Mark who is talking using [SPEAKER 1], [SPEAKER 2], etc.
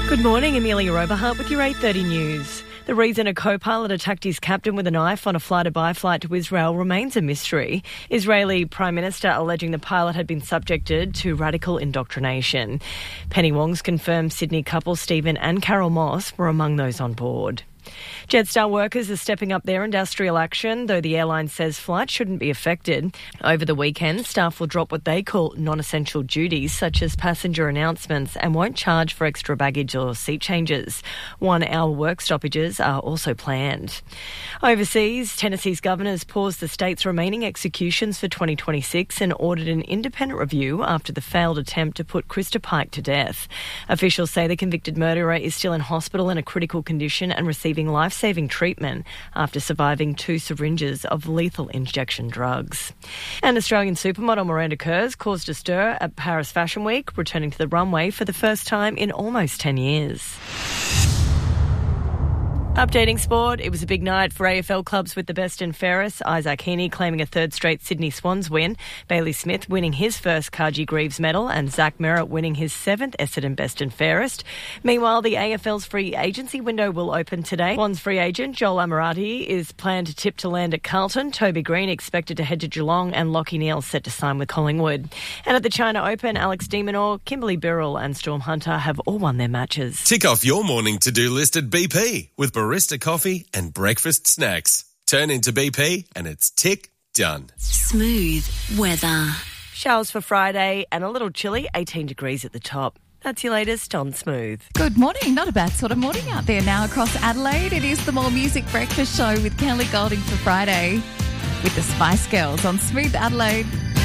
[SPEAKER 1] Good morning, Amelia Oberhart with your 8:30 news. The reason a co-pilot attacked his captain with a knife on a fly-to-by flight to Israel remains a mystery. Israeli Prime Minister alleging the pilot had been subjected to radical indoctrination. Penny Wong's confirmed Sydney couple Stephen and Carol Moss were among those on board. Jetstar workers are stepping up their industrial action, though the airline says flights shouldn't be affected. Over the weekend, staff will drop what they call non-essential duties, such as passenger announcements, and won't charge for extra baggage or seat changes. 1-hour work stoppages are also planned. Overseas, Tennessee's governor has paused the state's remaining executions for 2026 and ordered an independent review after the failed attempt to put Krista Pike to death. Officials say the convicted murderer is still in hospital in a critical condition and receiving life-saving treatment after surviving 2 syringes of lethal injection drugs. And Australian supermodel Miranda Kerrs caused a stir at Paris Fashion Week, returning to the runway for the first time in almost 10 years. Updating sport, it was a big night for AFL clubs with the best and fairest. Isaac Heaney claiming a third straight Sydney Swans win, Bailey Smith winning his first Carji Greaves medal, and Zach Merritt winning his 7th Essendon best and fairest. Meanwhile, the AFL's free agency window will open today. Swans free agent Joel Amirati is planned to tip to land at Carlton, Toby Green expected to head to Geelong, and Lockie Neal set to sign with Collingwood. And at the China Open, Alex de Minaur, Kimberly Birrell and Storm Hunter have all won their matches.
[SPEAKER 2] Tick off your morning to-do list at BP with barista coffee and breakfast snacks. Turn into BP and it's tick done.
[SPEAKER 3] Smooth weather.
[SPEAKER 1] Showers for Friday and a little chilly, 18 degrees at the top. That's your latest on Smooth.
[SPEAKER 4] Good morning. Not a bad sort of morning out there now across Adelaide. It is the More Music Breakfast Show with Kelly Golding for Friday with the Spice Girls on Smooth Adelaide.